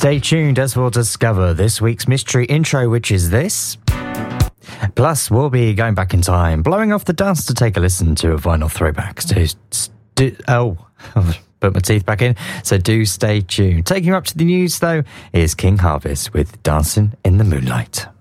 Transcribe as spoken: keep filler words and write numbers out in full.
Stay tuned as we'll discover this week's mystery intro, which is this. Plus, we'll be going back in time, blowing off the dust to take a listen to a vinyl throwback. So, do, oh, put my teeth back in. So do stay tuned. Taking you up to the news, though, is King Harvest with Dancing in the Moonlight.